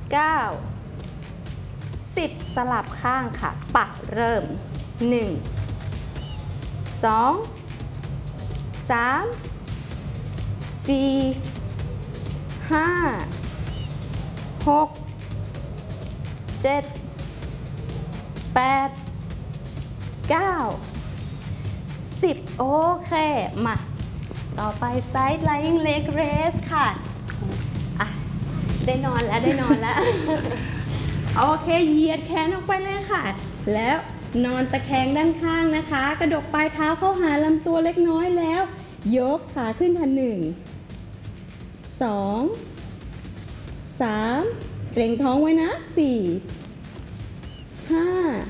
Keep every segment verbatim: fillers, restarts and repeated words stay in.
เก้า สิบสลับข้างค่ะปะเริ่มหนึ่ง สอง สาม สี่ ห้า หก เจ็ด แปด เก้า สิบโอเคมาต่อไป side lying leg raise ค่ะอ่ะได้นอนแล้วได้นอนแล้ว โอเคเหยียดแขนออกไปเลยค่ะแล้วนอนตะแคงด้านข้างนะคะกระดกปลายเท้าเข้าหาลำตัวเล็กน้อยแล้วยกขาขึ้นค่ะหนึ่ง สอง สาม เกร็งท้องไว้นะสี่ ห้า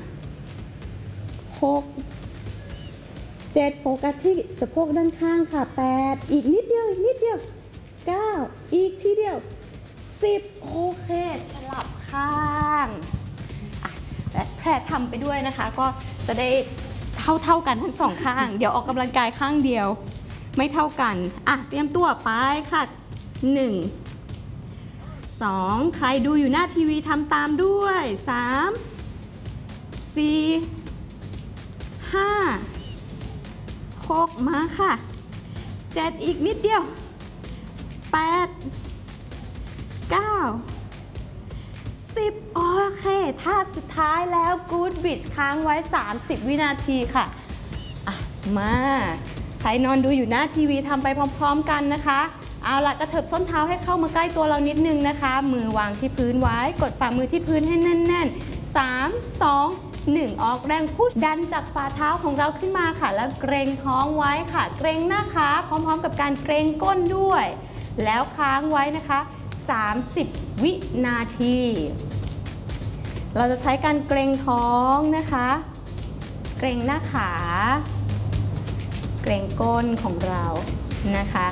หก เจ็ดโฟกัสที่สะโพกด้านข้างค่ะแปดอีกนิดเดียวอีกนิดเดียวเก้าอีกทีเดียวสิบโอเคสลับข้างอ่ะและแพรทำไปด้วยนะคะก็จะได้เท่าเท่ากันทั้งสองข้างเดี๋ยวออกกำลังกายข้างเดียวไม่เท่ากันอ่ะเตรียมตัวไปค่ะหนึ่ง สอง ใครดูอยู่หน้าทีวีทำตามด้วยสาม สี่ ห้า หกมาค่ะเจ็ดอีกนิดเดียวแปด เก้า สิบโอเคท่าสุดท้ายแล้ว Good Bridge ค้างไว้สามสิบวินาทีค่ะอ่ะมาใครนอนดูอยู่หน้าทีวีทำไปพร้อมๆกันนะคะเอาล่ะกระเถิบส้นเท้าให้เข้ามาใกล้ตัวเรานิดนึงนะคะมือวางที่พื้นไว้กดฝ่ามือที่พื้นให้แน่นๆสาม สอง หนึ่งออกแรงพุชดันจากฝ่าเท้าของเราขึ้นมาค่ะแล้วเกรงท้องไว้ค่ะเกรงหน้าขาพร้อมๆกับการเกรงก้นด้วยแล้วค้างไว้นะคะสามสิบวินาทีเราจะใช้การเกรงท้องนะคะเกรงหน้าขาเกรงก้นของเรานะคะ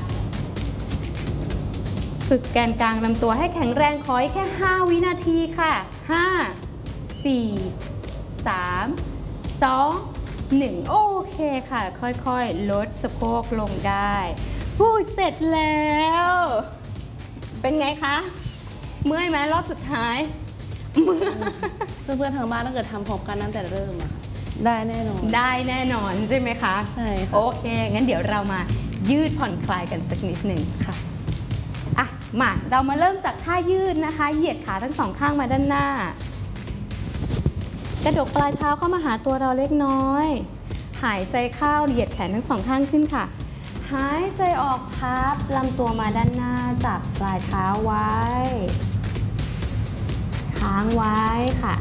ฝึกแกนกลางลำตัวให้แข็งแรงขอแค่ห้าวินาทีค่ะห้า สี่ สาม สอง หนึ่งโอเคค่ะค่อยๆลดสะโพกลงได้พูดเสร็จแล้วเป็นไงคะเมื่อยไหมรอบสุดท้ายเพื่อนๆทางบ้านถ้าเกิดทำพร้อมกันตั้งแต่เริ่มอะได้แน่นอนได้แน่นอนใช่ไหมคะใช่ค่ะโอเคงั้นเดี๋ยวเรามายืดผ่อนคลายกันสักนิดหนึ่งค่ะอ่ะมาเรามาเริ่มจากท่ายืดนะคะเหยียดขาทั้งสองข้างมาด้านหน้ากระดกปลายเท้าเข้ามาหาตัวเราเล็กน้อยหายใจเข้าเหยียดแขนทั้งสองข้างขึ้นค่ะหายใจออกพับลำตัวมาด้านหน้าจับปลายเท้าไว้ค้างไว้ค่ะ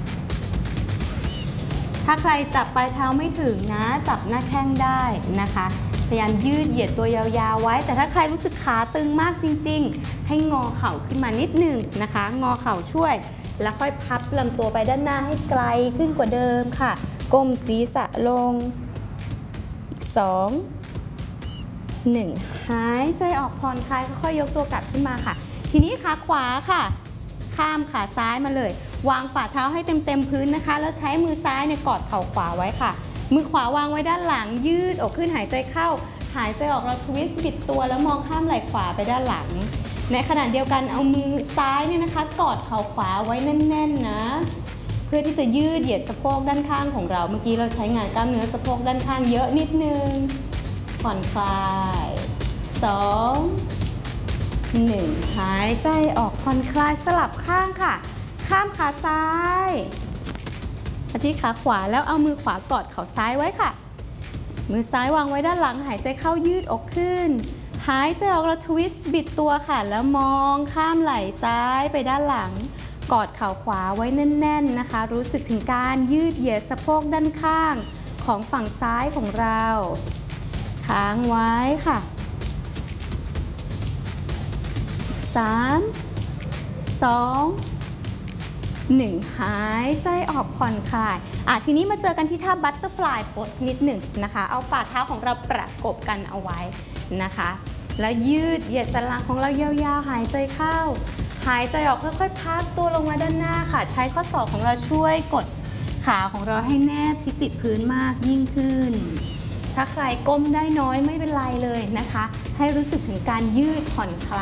ถ้าใครจับปลายเท้าไม่ถึงนะจับหน้าแข้งได้นะคะพยายามยืดเหยียดตัวยาวๆไว้แต่ถ้าใครรู้สึกขาตึงมากจริงๆให้งอเข่าขึ้นมานิดหนึ่งนะคะงอเข่าช่วยแล้วค่อยพับลำตัวไปด้านหน้าให้ไกลขึ้นกว่าเดิมค่ะก้มศีรษะลงสองหนึ่งหายใจออกผ่อนคลายค่อยๆยกตัวกลับขึ้นมาค่ะทีนี้ขาขวาค่ะข้ามขาซ้ายมาเลยวางฝ่าเท้าให้เต็มๆพื้นนะคะแล้วใช้มือซ้ายเนี่ยกอดเข่าขวาไว้ค่ะมือขวาวางไว้ด้านหลังยืดอกขึ้นหายใจเข้าหายใจออกเราทวิสต์บิดตัวแล้วมองข้ามไหล่ขวาไปด้านหลังในขณะเดียวกันเอามือซ้ายเนี่ยนะคะกอดเข่าขวาไว้แน่นๆนะเพื่อที่จะยืดเหยียดสะโพกด้านข้างของเราเมื่อกี้เราใช้งานกล้ามเนื้อสะโพกด้านข้างเยอะนิดนึงผ่อนคลายสองหนึ่งหายใจออกผ่อนคลายสลับข้างค่ะข้ามขาซ้ายมาที่ขาขวาแล้วเอามือขวากอดเข่าซ้ายไว้ค่ะมือซ้ายวางไว้ด้านหลังหายใจเข้ายืดอกขึ้นหายใจออกแล้วทวิสต์บิดตัวค่ะแล้วมองข้ามไหล่ซ้ายไปด้านหลังกอดเข่าขวาไว้แน่นๆนะคะรู้สึกถึงการยืดเหยียดสะโพกด้านข้างของฝั่งซ้ายของเราค้างไว้ค่ะสาม สอง หนึ่งหายใจออกผ่อนคลายอ่ะทีนี้มาเจอกันที่ท่าบัตเตอร์ฟลายโพสนิดหนึ่งนะคะเอาฝ่าเท้าของเราประกบกันเอาไว้นะคะแล้วยืดเหยียดสันหลังของเรายาวๆหายใจเข้าหายใจออกค่อยๆพับตัวลงมาด้านหน้าค่ะใช้ข้อศอกของเราช่วยกดขาของเราให้แนบชิดติดพื้นมากยิ่งขึ้นถ้าใครก้มได้น้อยไม่เป็นไรเลยนะคะให้รู้สึกถึงการยืดผ่อนคลาย